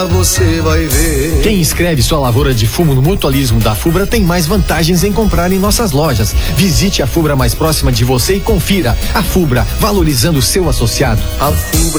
Você vai ver. Quem inscreve sua lavoura de fumo no mutualismo da Fubra tem mais vantagens em comprar em nossas lojas. Visite a Fubra mais próxima de você e confira. A Fubra, valorizando o seu associado. A Fubra